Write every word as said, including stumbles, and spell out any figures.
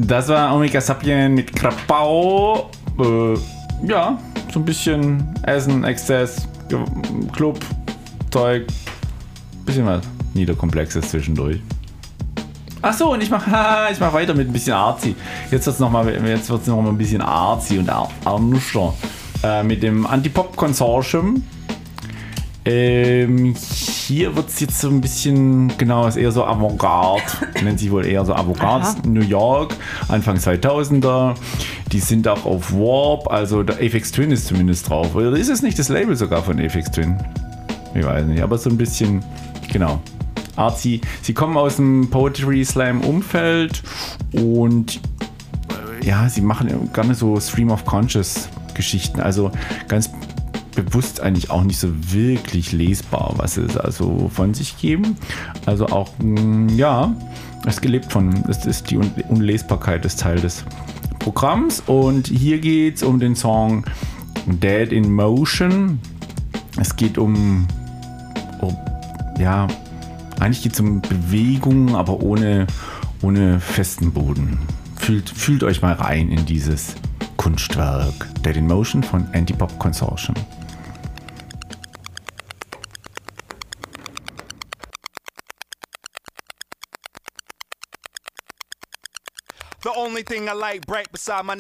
Das war Omega Sapien mit Krapau. Äh, ja, so ein bisschen Essen, Exzess, Club, Zeug, bisschen was Niederkomplexes zwischendurch. Ach so, und ich mach, ich mach weiter mit ein bisschen artsy. Jetzt wird's noch mal, jetzt wird's noch mal ein bisschen artsy und ernster. Äh, mit dem Antipop Consortium. Ähm, hier wird es jetzt so ein bisschen, genau, ist eher so Avantgarde, nennt sich wohl eher so Avantgarde, New York, Anfang zweitausender. Die sind auch auf Warp, also der Aphex Twin ist zumindest drauf. Oder ist es nicht das Label sogar von Aphex Twin? Ich weiß nicht, aber so ein bisschen, genau, artsy. Sie kommen aus dem Poetry Slam Umfeld und äh, ja, sie machen gerne so Stream of Conscious Geschichten, also ganz bewusst eigentlich auch nicht so wirklich lesbar, was sie also von sich geben. Also auch, ja, es ist gelebt von, es ist die Unlesbarkeit des Teil des Programms. Und hier geht es um den Song Dead in Motion. Es geht um, um ja, eigentlich geht es um Bewegung, aber ohne, ohne festen Boden. Fühlt, fühlt euch mal rein in dieses Kunstwerk Dead in Motion von Antipop Consortium. The only thing I like bright beside my